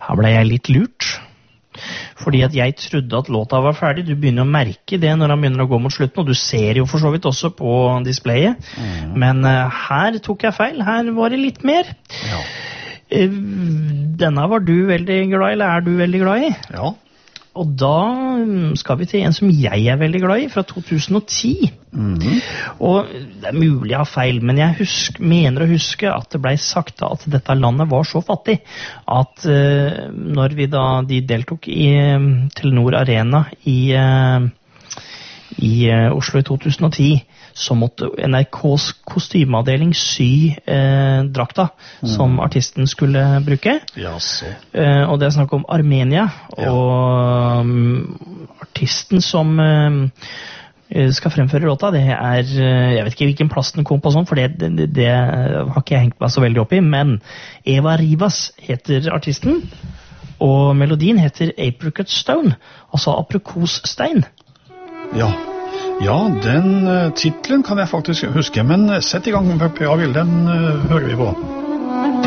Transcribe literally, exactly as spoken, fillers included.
Her ble jeg litt lurt. Fordi at jeg trodde at låta var ferdig. Du begynner å merke det når han begynner å gå mot slutten, og du ser jo for så vidt også på displayet. Mm. Men uh, her tok jeg feil. Her var det litt mer. Ja. Uh, denne var du veldig glad i, eller er du veldig glad i? Ja. Og da skal vi til en som jeg er veldig glad i, fra to tusen og ti. Mm-hmm. Og det er mulig jeg har feil, men jeg husker, mener å huske at det ble sagt at dette landet var så fattig at uh, når vi da de deltok i um, Telenor Arena i, uh, i uh, Oslo i to tusen og ti, så måtte N R K's kostymeavdeling sy eh, drakta mm. som artisten skulle bruke. Ja, så. Eh, og det er snakk om Armenia, ja. Og um, artisten som um, skal fremføre låta, det er, jeg vet ikke hvilken plass den kom på sånn, for det, det, det har ikke jeg hengt meg så veldig opp i, men Eva Rivas heter artisten, og melodien heter Apricot Stone, altså aprikosstein. Ja. Ja, den uh, titlen kan jeg faktisk huske, men sett i gang, Per Arild, den uh, hører vi på.